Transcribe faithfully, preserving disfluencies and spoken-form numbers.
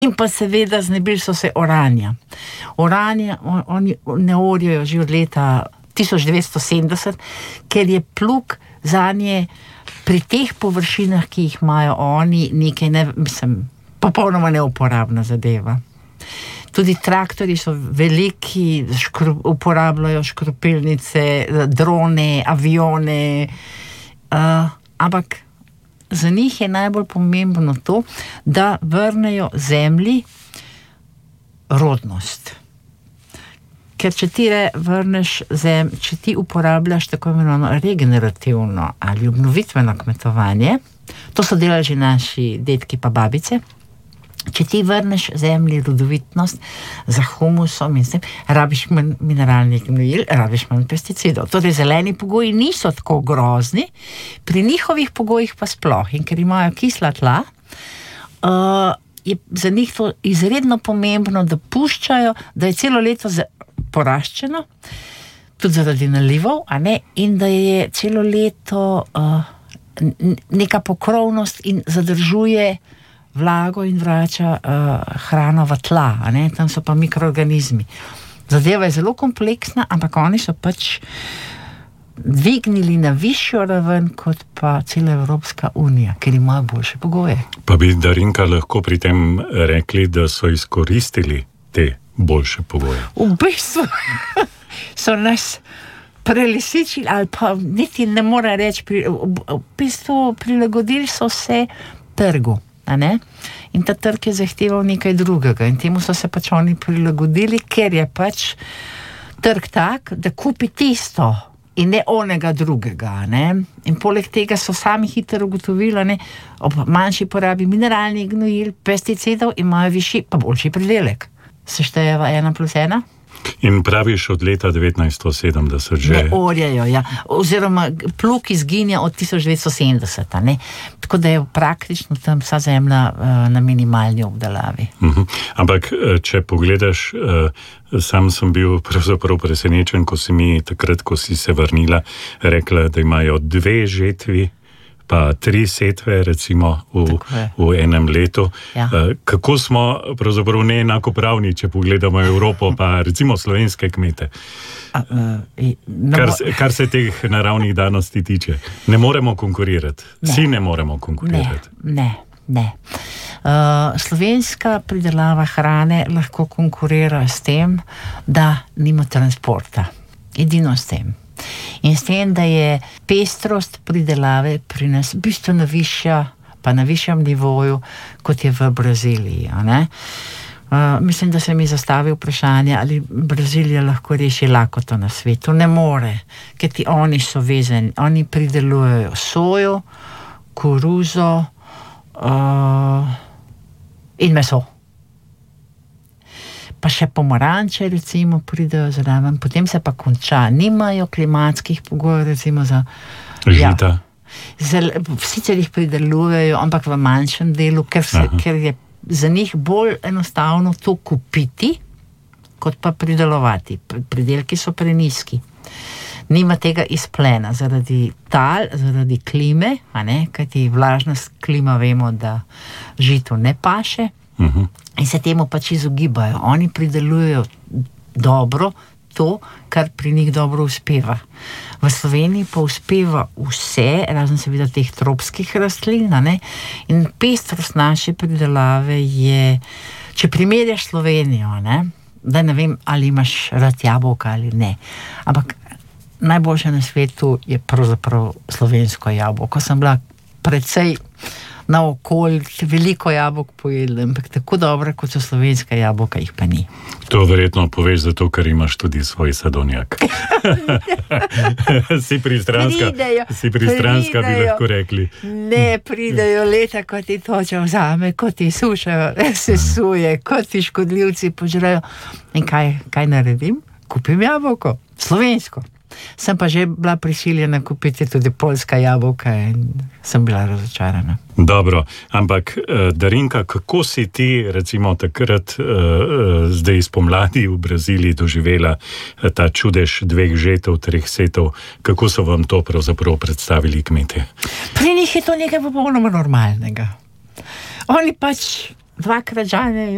In pa seveda znebili so se oranja. Oranje on, oni ne orjajo že od leta tisoč devetsto sedemdeset, ker je plug zanje pri teh površinah, ki jih imajo oni, nekaj ne, mislim, popolnoma neuporabna zadeva. Tudi traktorji so veliki, škru, uporabljajo škropilnice, drone, avione, uh, ampak za njih je najbolj pomembno to, da vrnejo zemlji rodnost. Ker če ti vrneš zem, če ti uporabljaš tako imenovano regenerativno ali obnovitveno kmetovanje, to so delali že naši dedki pa babice, če ti vrneš zemlji rodovitnost za humusom in s tem, rabiš manj mineralnih gnojil, rabiš manj pesticidov. Torej, zeleni pogoji niso tako grozni, pri njihovih pogojih pa sploh. In ker imajo kisla tla, uh, je za njih to izredno pomembno, da puščajo, da je celo leto poraščeno, tudi zaradi nalivov, a ne, in da je celo leto uh, neka pokrovnost in zadržuje vlago in vrača uh, hrano v tla, a ne? Tam so pa mikroorganizmi. Zadeva je zelo kompleksna, ampak oni so pač dvignili na višjo raven kot pa cela Evropska unija, ker imajo boljše pogoje. Pa bi Darinka lahko pri tem rekli, da so izkoristili te boljše pogoje? V bistvu so nas prelisičili, ali pa niti ne more reči, pri, v bistvu prilagodili so se trgu. A ne? In ta trg je zahteval nekaj drugega in temu so se pač oni prilagodili, ker je pač trg tak, da kupi tisto in ne onega drugega, ne? In poleg tega so sami hitro ugotovili, ne, ob manjši porabi mineralnih gnojil, pesticidov imajo višji pa boljši pridelek. Seštejeva ena plus ena? In praviš od leta devetnajststo sedemdeset že... Ne orjajo, ja. Oziroma plug izginja od tisoč devetsto sedemdeset, ne. Tako da je praktično tam vsa zemlja uh, na minimalni obdelavi. Uh-huh. Ampak, če pogledaš, uh, sam sem bil pravzaprav presenečen, ko si mi takrat, ko si se vrnila, rekla, da imajo dve žetvi, pa tri setve, recimo, v, v enem letu. Ja. Kako smo pravzaprav neenakopravni, če pogledamo Evropo, pa recimo slovenske kmete? A, uh, kar, kar se teh naravnih danosti tiče. Ne moremo konkurirati. Ne. Vsi ne moremo konkurirati. Ne, ne, ne. Uh, slovenska pridelava hrane lahko konkurira s tem, da nima transporta. Edino s tem. In s tem, da je pestrost pridelave pri nas bistveno višja, pa na višjem nivoju, kot je v Braziliji. Ne? Uh, mislim, da se mi zastavi vprašanje, ali Brazilija lahko reši lakoto na svetu. Ne more, ker ti oni so vezani. Oni pridelujejo sojo, koruzo uh, in meso. Pa še pomaranče, recimo, pridejo zraven, potem se pa konča. Nimajo klimatskih pogojev, recimo za... Žita. Ja, zel, sicer jih pridelujejo, ampak v manjšem delu, ker, se, ker je za njih bolj enostavno to kupiti, kot pa pridelovati. Pridelki so prenizki. Nima tega izplena zaradi tal, zaradi klime, a ne, kajti vlažnost klima vemo, da žitu ne paše. Uh-huh. In se temu pač izogibajo. Oni pridelujejo dobro to, kar pri njih dobro uspeva. V Sloveniji pa uspeva vse, razen seveda teh tropskih rastlin, ne? In pestrost naše pridelave je, če primerjaš Slovenijo, ne? Da ne vem, ali imaš rad jabolka ali ne, ampak najboljše na svetu je pravzaprav slovensko jabolko. Sem bila precej na okolj, veliko jabolk pojedla, ampak tako dobre, kot so slovenska jabolka, jih pa ni. To verjetno poveš zato, ker imaš tudi svoj sadovnjak. si pristranska, pridejo, si pristranska pridejo, bi lahko rekli. Ne, pridejo leta, ko ti toča vzame, ko ti sušajo, se suje, ko ti škodljivci požrejo. In kaj, kaj naredim? Kupim jabolko, slovensko. Sem pa že bila prisiljena kupiti tudi poljska jabolka in sem bila razočarana. Dobro, ampak Darinka, kako si ti recimo takrat zdaj spomladi v Braziliji doživela ta čudež dveh žetov, treh setov? Kako so vam to pravzaprav predstavili kmetje? Pri njih je to nekaj popolnoma normalnega. Oni pač dvakrat žanejo